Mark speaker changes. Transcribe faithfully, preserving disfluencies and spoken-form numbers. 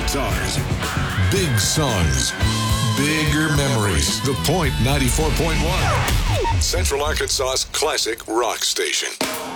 Speaker 1: guitars, big songs, bigger memories. The Point ninety-four point one, Central Arkansas's classic rock station.